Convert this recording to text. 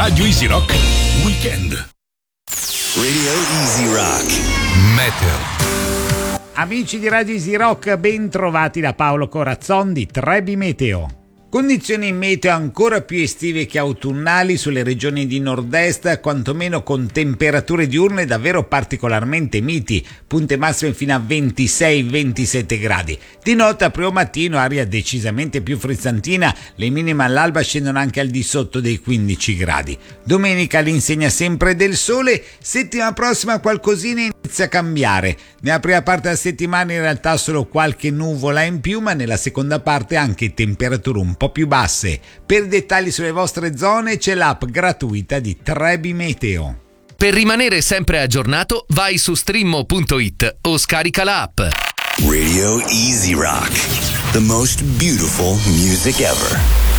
Radio Easy Rock Weekend. Radio Easy Rock Meteo. Amici di Radio Easy Rock, ben trovati da Paolo Corazzon di Trebi Meteo. Condizioni meteo ancora più estive che autunnali sulle regioni di nord-est, quantomeno con temperature diurne davvero particolarmente miti, punte massime fino a 26-27 gradi. Di notte a primo mattino aria decisamente più frizzantina, le minime all'alba scendono anche al di sotto dei 15 gradi. Domenica all'insegna sempre del sole, settimana prossima qualcosina inizia a cambiare. Nella prima parte della settimana in realtà solo qualche nuvola in più, ma nella seconda parte anche temperature un po' più basse. Per dettagli sulle vostre zone c'è l'app gratuita di Trebi Meteo. Per rimanere sempre aggiornato, vai su streammo.it o scarica l'app. Radio Easy Rock, the most beautiful music ever.